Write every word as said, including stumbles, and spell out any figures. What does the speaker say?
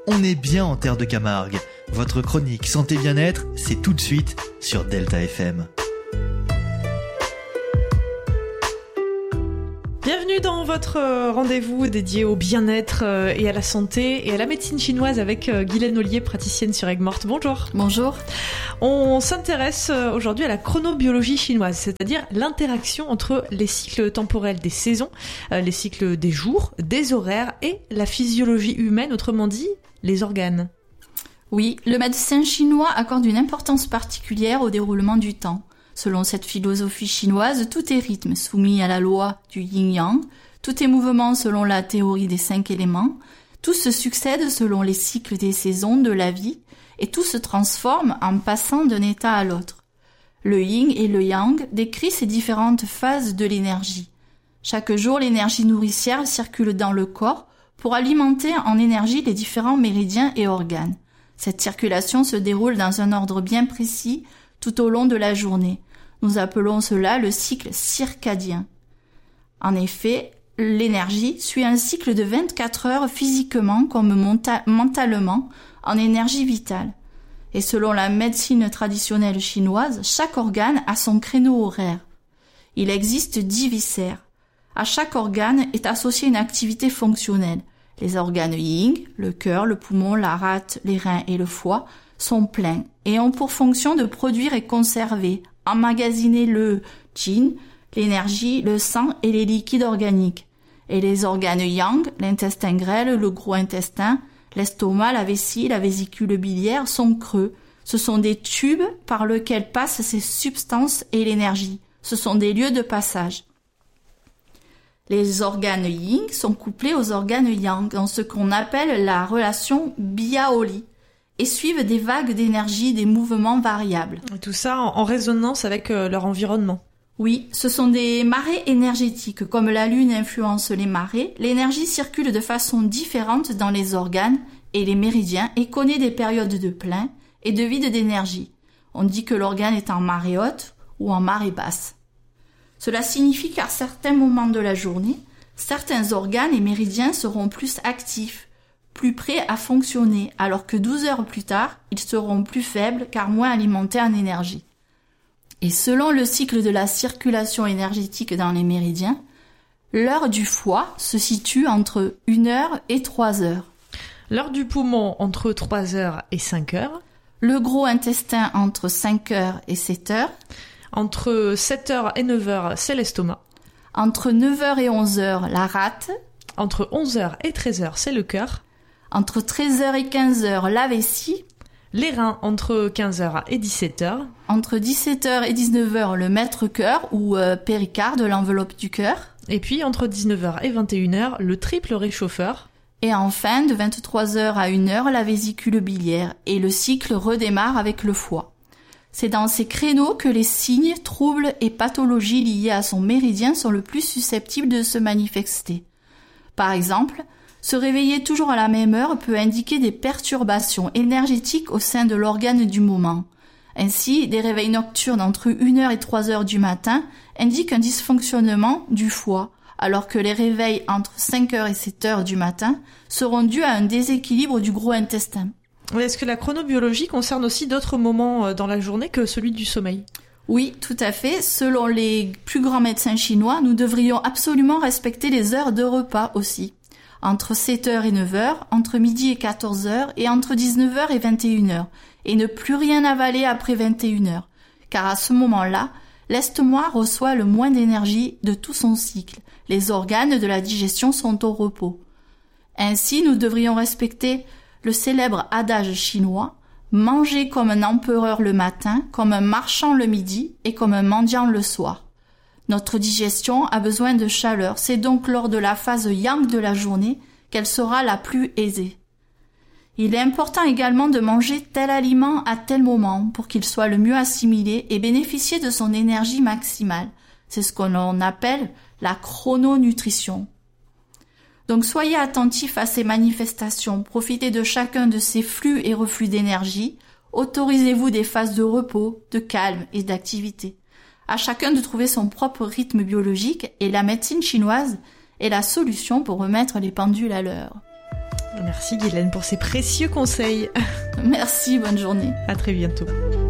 On est bien en terre de Camargue. Votre chronique santé bien-être, c'est tout de suite sur Delta F M. Bienvenue dans votre rendez-vous dédié au bien-être et à la santé et à la médecine chinoise avec Guylaine Ollier, praticienne sur Aigues-Mortes. Bonjour. Bonjour. On s'intéresse aujourd'hui à la chronobiologie chinoise, c'est-à-dire l'interaction entre les cycles temporels des saisons, les cycles des jours, des horaires et la physiologie humaine, autrement dit, les organes. Oui, le médecin chinois accorde une importance particulière au déroulement du temps. Selon cette philosophie chinoise, tout est rythme soumis à la loi du yin-yang, tout est mouvement selon la théorie des cinq éléments, tout se succède selon les cycles des saisons de la vie et tout se transforme en passant d'un état à l'autre. Le yin et le yang décrit ces différentes phases de l'énergie. Chaque jour, l'énergie nourricière circule dans le corps pour alimenter en énergie les différents méridiens et organes. Cette circulation se déroule dans un ordre bien précis tout au long de la journée. Nous appelons cela le cycle circadien. En effet, l'énergie suit un cycle de vingt-quatre heures physiquement comme monta- mentalement en énergie vitale. Et selon la médecine traditionnelle chinoise, chaque organe a son créneau horaire. Il existe dix viscères. À chaque organe est associée une activité fonctionnelle. Les organes yin, le cœur, le poumon, la rate, les reins et le foie, sont pleins et ont pour fonction de produire et conserver, emmagasiner le qin, l'énergie, le sang et les liquides organiques. Et les organes yang, l'intestin grêle, le gros intestin, l'estomac, la vessie, la vésicule biliaire sont creux. Ce sont des tubes par lesquels passent ces substances et l'énergie. Ce sont des lieux de passage. Les organes yin sont couplés aux organes yang dans ce qu'on appelle la relation Biaoli et suivent des vagues d'énergie, des mouvements variables. Et tout ça en résonance avec leur environnement. Oui, ce sont des marées énergétiques. Comme la Lune influence les marées, l'énergie circule de façon différente dans les organes et les méridiens et connaît des périodes de plein et de vide d'énergie. On dit que l'organe est en marée haute ou en marée basse. Cela signifie qu'à certains moments de la journée, certains organes et méridiens seront plus actifs, plus prêts à fonctionner, alors que douze heures plus tard, ils seront plus faibles car moins alimentés en énergie. Et selon le cycle de la circulation énergétique dans les méridiens, l'heure du foie se situe entre une heure et trois heures. L'heure du poumon entre trois heures et cinq heures. Le gros intestin entre cinq heures et sept heures. Entre sept heures et neuf heures, c'est l'estomac. Entre neuf heures et onze heures, la rate. Entre onze heures et treize heures, c'est le cœur. Entre treize heures et quinze heures, la vessie. Les reins entre quinze heures et dix-sept heures. Entre dix-sept heures et dix-neuf heures, le maître-cœur ou euh, péricarde, l'enveloppe du cœur. Et puis entre dix-neuf heures et vingt et une heures, le triple réchauffeur. Et enfin, de vingt-trois heures à une heure, la vésicule biliaire. Et le cycle redémarre avec le foie. C'est dans ces créneaux que les signes, troubles et pathologies liées à son méridien sont le plus susceptibles de se manifester. Par exemple, se réveiller toujours à la même heure peut indiquer des perturbations énergétiques au sein de l'organe du moment. Ainsi, des réveils nocturnes entre une heure et trois heures du matin indiquent un dysfonctionnement du foie, alors que les réveils entre cinq heures et sept heures du matin seront dus à un déséquilibre du gros intestin. Est-ce que la chronobiologie concerne aussi d'autres moments dans la journée que celui du sommeil ? Oui, tout à fait. Selon les plus grands médecins chinois, nous devrions absolument respecter les heures de repas aussi. Entre sept heures et neuf heures, entre midi et quatorze heures et entre dix-neuf heures et vingt et une heures. Et ne plus rien avaler après vingt et une heures. Car à ce moment-là, l'estomac reçoit le moins d'énergie de tout son cycle. Les organes de la digestion sont au repos. Ainsi, nous devrions respecter le célèbre adage chinois « Manger comme un empereur le matin, comme un marchand le midi et comme un mendiant le soir ». Notre digestion a besoin de chaleur, c'est donc lors de la phase yang de la journée qu'elle sera la plus aisée. Il est important également de manger tel aliment à tel moment pour qu'il soit le mieux assimilé et bénéficier de son énergie maximale. C'est ce qu'on appelle la chrononutrition. Donc soyez attentifs à ces manifestations, profitez de chacun de ces flux et reflux d'énergie, autorisez-vous des phases de repos, de calme et d'activité. À chacun de trouver son propre rythme biologique et la médecine chinoise est la solution pour remettre les pendules à l'heure. Merci Guylaine pour ces précieux conseils. Merci, bonne journée. À très bientôt.